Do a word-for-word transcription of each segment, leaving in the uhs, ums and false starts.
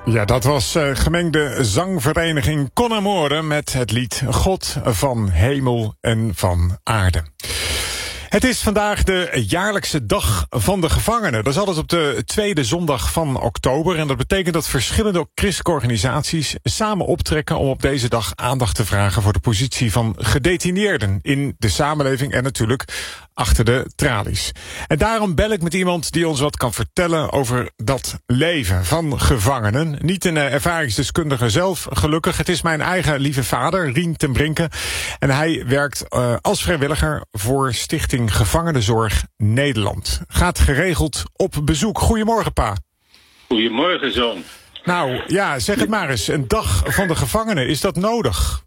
Ja, dat was uh, gemengde zangvereniging Con Amore met het lied God van Hemel en van Aarde. Het is vandaag de jaarlijkse dag van de gevangenen. Dat is altijd op de tweede zondag van oktober. En dat betekent dat verschillende christelijke organisaties samen optrekken om op deze dag aandacht te vragen voor de positie van gedetineerden in de samenleving en natuurlijk achter de tralies. En daarom bel ik met iemand die ons wat kan vertellen over dat leven van gevangenen. Niet een uh, ervaringsdeskundige zelf, gelukkig. Het is mijn eigen lieve vader, Rien ten Brinke. En hij werkt uh, als vrijwilliger voor Stichting Gevangenenzorg Nederland. Gaat geregeld op bezoek. Goedemorgen, pa. Goedemorgen, zoon. Nou, ja, zeg het maar eens. Een dag van de gevangenen, is dat nodig?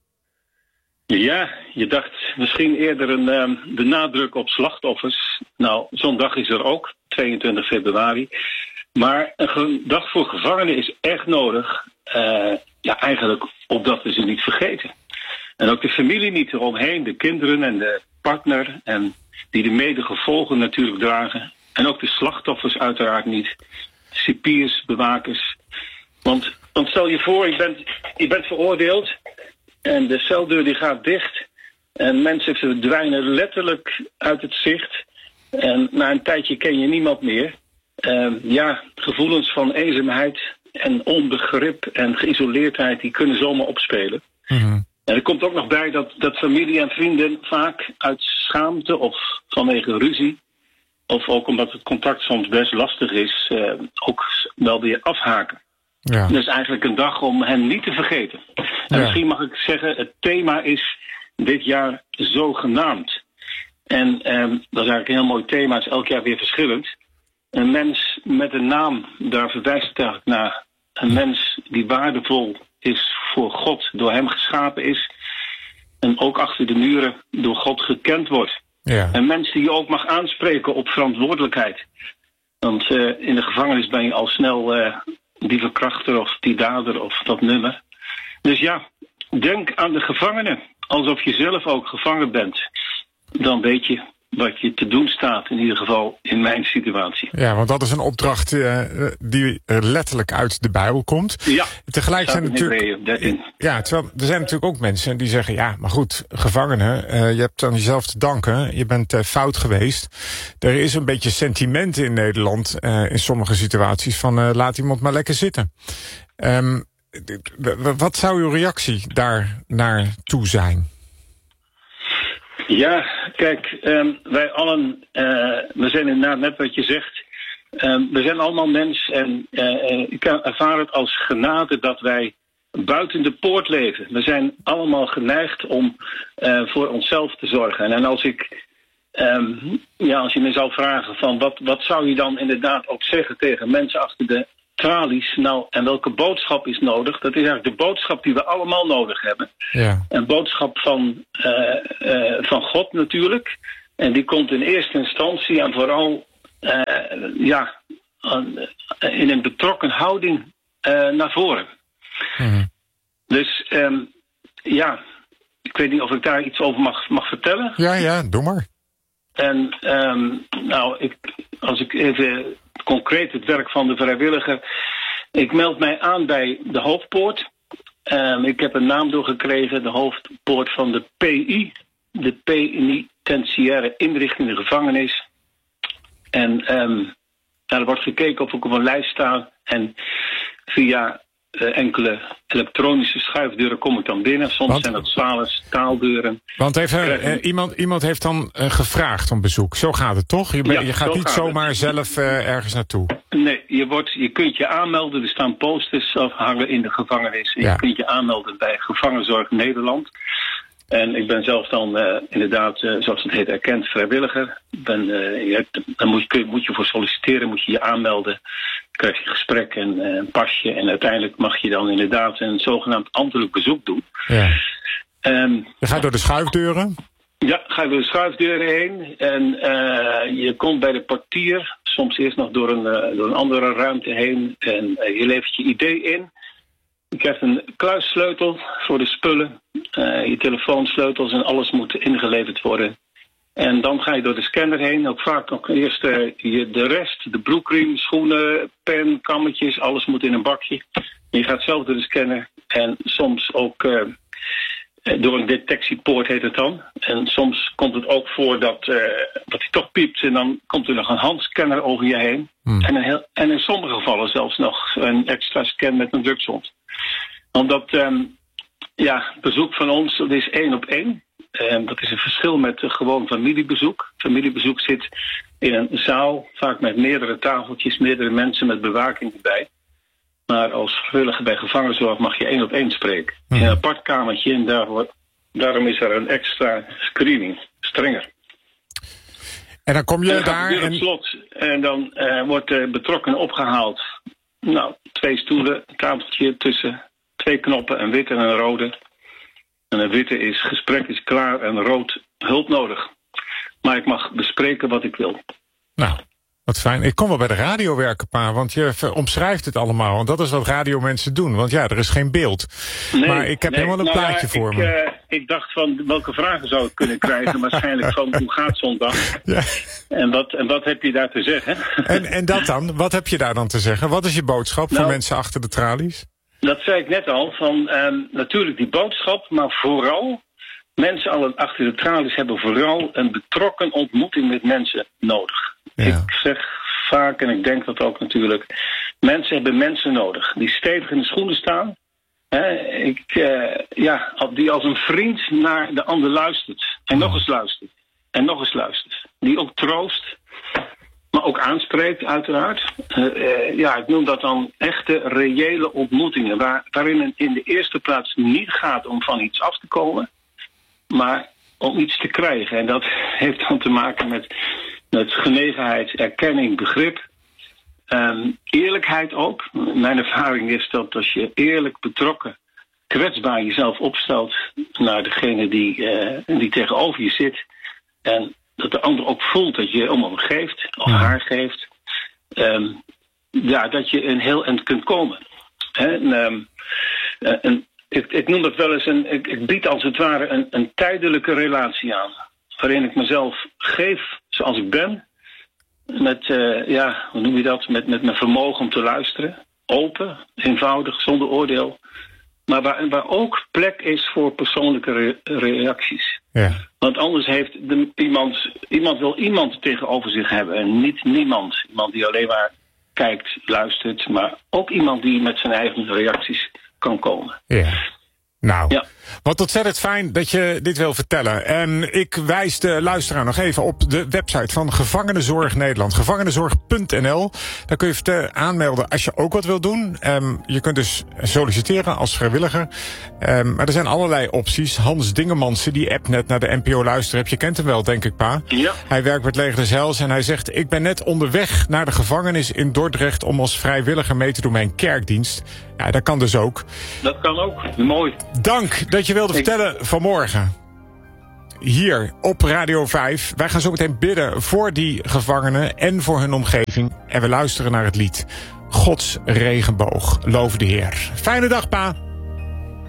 Ja, je dacht misschien eerder een, um, de nadruk op slachtoffers. Nou, zo'n dag is er ook, tweeëntwintig februari. Maar een dag voor gevangenen is echt nodig. Uh, ja, eigenlijk opdat we ze niet vergeten. En ook de familie niet eromheen, de kinderen en de partner en die de medegevolgen natuurlijk dragen. En ook de slachtoffers uiteraard niet. Cipiers, bewakers. Want, want stel je voor, je bent, je bent veroordeeld en de celdeur die gaat dicht. En mensen verdwijnen letterlijk uit het zicht. En na een tijdje ken je niemand meer. Uh, ja, gevoelens van eenzaamheid en onbegrip en geïsoleerdheid, die kunnen zomaar opspelen. Mm-hmm. En er komt ook nog bij dat, dat familie en vrienden vaak uit schaamte of vanwege ruzie, of ook omdat het contact soms best lastig is, uh, ook wel weer afhaken. Ja. Dat is eigenlijk een dag om hen niet te vergeten. En ja. Misschien mag ik zeggen, het thema is dit jaar zogenaamd. En um, dat is eigenlijk een heel mooi thema, het is elk jaar weer verschillend. Een mens met een naam, daar verwijst het eigenlijk naar. Een mens die waardevol is voor God, door hem geschapen is. En ook achter de muren door God gekend wordt. Ja. Een mens die je ook mag aanspreken op verantwoordelijkheid. Want uh, in de gevangenis ben je al snel uh, die verkrachter of die dader of dat nummer. Dus ja, denk aan de gevangenen. Alsof je zelf ook gevangen bent. Dan weet je wat je te doen staat, in ieder geval in mijn situatie. Ja, want dat is een opdracht uh, die letterlijk uit de Bijbel komt. Ja, tegelijk zijn natuurlijk, ja, terwijl er zijn natuurlijk ook mensen die zeggen, ja, maar goed, gevangenen, uh, je hebt aan jezelf te danken, je bent uh, fout geweest. Er is een beetje sentiment in Nederland, uh, in sommige situaties, van uh, laat iemand maar lekker zitten. Um, wat zou uw reactie daar naartoe zijn? Ja, kijk, um, wij allen, uh, we zijn inderdaad net wat je zegt, um, we zijn allemaal mens en uh, ik ervaar het als genade dat wij buiten de poort leven. We zijn allemaal geneigd om uh, voor onszelf te zorgen. En als ik, um, ja, als je me zou vragen van wat, wat zou je dan inderdaad ook zeggen tegen mensen achter de tralies, nou, en welke boodschap is nodig? Dat is eigenlijk de boodschap die we allemaal nodig hebben. Ja. Een boodschap van, uh, uh, van God natuurlijk. En die komt in eerste instantie en vooral uh, ja, uh, in een betrokken houding uh, naar voren. Mm-hmm. Dus um, ja, ik weet niet of ik daar iets over mag, mag vertellen. Ja, ja, doe maar. En um, nou, ik, als ik even concreet het werk van de vrijwilliger. Ik meld mij aan bij de hoofdpoort. Um, ik heb een naam doorgekregen, de hoofdpoort van de P I. De penitentiaire inrichting de gevangenis. En um, er wordt gekeken of ik op een lijst sta. En via uh, enkele elektronische schuifdeuren kom ik dan binnen. Soms want, zijn dat zware staaldeuren. Want even, uh, iemand, iemand heeft dan uh, gevraagd om bezoek. Zo gaat het toch? Je, ben, ja, je gaat niet gaat zomaar het. zelf uh, ergens naartoe. Nee, je, wordt, je kunt je aanmelden. Er staan posters hangen in de gevangenis. Ja. Je kunt je aanmelden bij Gevangenzorg Nederland. En ik ben zelf dan uh, inderdaad, uh, zoals het heet, erkend vrijwilliger. Ben, uh, je hebt, dan moet je, moet je voor solliciteren, moet je je aanmelden. Dan krijg je een gesprek en uh, een pasje. En uiteindelijk mag je dan inderdaad een zogenaamd ambtelijk bezoek doen. Ja. Um, je gaat door de schuifdeuren? Ja, ga je door de schuifdeuren heen. En uh, je komt bij de portier. Soms eerst nog door een, uh, door een andere ruimte heen. En uh, je levert je idee in. Je krijgt een kluissleutel voor de spullen. Uh, je telefoonsleutels en alles moet ingeleverd worden. En dan ga je door de scanner heen. Ook vaak nog eerst uh, je, de rest, de broekriem, schoenen, pen, kammetjes, alles moet in een bakje. Je gaat zelf door de scanner en soms ook uh, door een detectiepoort heet het dan. En soms komt het ook voor dat, uh, dat hij toch piept en dan komt er nog een handscanner over je heen. Hmm. En, in heel, en in sommige gevallen zelfs nog een extra scan met een drugshond. Omdat um, ja, bezoek van ons, dat is één op één. Um, dat is een verschil met uh, gewoon familiebezoek. Familiebezoek zit in een zaal, vaak met meerdere tafeltjes, meerdere mensen met bewaking erbij. Maar als vrijwilliger bij gevangenenzorg mag je één op één spreken. Mm. In een apart kamertje en daarvoor, daarom is er een extra screening, strenger. En dan kom je en dan daar en... op slot en dan uh, wordt de betrokkenen opgehaald. Nou, twee stoelen, een tafeltje tussen twee knoppen, een witte en een rode. En een witte is gesprek is klaar en rood hulp nodig. Maar ik mag bespreken wat ik wil. Nou, wat fijn. Ik kom wel bij de radio werken, pa, want je omschrijft het allemaal. Want dat is wat radiomensen doen. Want ja, er is geen beeld. Nee, maar ik heb nee, helemaal een nou plaatje ja, voor ik, me. Uh, ik dacht van, welke vragen zou ik kunnen krijgen? Waarschijnlijk van, hoe gaat zondag? Ja. En, wat, en wat heb je daar te zeggen? En, en dat dan? Wat heb je daar dan te zeggen? Wat is je boodschap nou, voor mensen achter de tralies? Dat zei ik net al. Van, um, natuurlijk die boodschap, maar vooral... Mensen al achter de tralies hebben vooral een betrokken ontmoeting met mensen nodig. Ja. Ik zeg vaak, en ik denk dat ook natuurlijk, mensen hebben mensen nodig die stevig in de schoenen staan. Hè, ik, uh, ja, die als een vriend naar de ander luistert. En nog eens luistert. En nog eens luistert. Die ook troost, maar ook aanspreekt uiteraard. Uh, uh, ja, ik noem dat dan echte reële ontmoetingen. Waar, waarin het in de eerste plaats niet gaat om van iets af te komen, maar om iets te krijgen. En dat heeft dan te maken met, met genegenheid, erkenning, begrip. Um, eerlijkheid ook. Mijn ervaring is dat als je eerlijk, betrokken, kwetsbaar jezelf opstelt naar degene die, uh, die tegenover je zit. En dat de ander ook voelt dat je om hem geeft, of haar geeft. Um, ja, dat je een heel eind kunt komen. He, en, um, en, Ik, ik noem dat wel eens, een, ik, ik bied als het ware een, een tijdelijke relatie aan. Waarin ik mezelf geef zoals ik ben. Met, uh, ja, hoe noem je dat? Met, met mijn vermogen om te luisteren. Open, eenvoudig, zonder oordeel. Maar waar, waar ook plek is voor persoonlijke re- reacties. Ja. Want anders heeft de, iemand, iemand wil iemand tegenover zich hebben. En niet niemand. Iemand die alleen maar kijkt, luistert. Maar ook iemand die met zijn eigen reacties kan komen. Ja. Nou, ja. Wat ontzettend fijn dat je dit wil vertellen. En ik wijs de luisteraar nog even op de website van Gevangenenzorg Nederland. gevangenenzorg punt n l. Daar kun je te aanmelden als je ook wat wilt doen. Um, je kunt dus solliciteren als vrijwilliger. Um, maar er zijn allerlei opties. Hans Dingemansen, die app net naar de N P O luisteren. Je kent hem wel, denk ik, pa. Ja. Hij werkt met Leger des Heils en hij zegt: ik ben net onderweg naar de gevangenis in Dordrecht om als vrijwilliger mee te doen mijn kerkdienst. Ja, dat kan dus ook. Dat kan ook. Mooi. Dank dat je wilde ik... vertellen vanmorgen. Hier op Radio vijf. Wij gaan zo meteen bidden voor die gevangenen en voor hun omgeving. En we luisteren naar het lied Gods regenboog. Loof de Heer. Fijne dag, pa.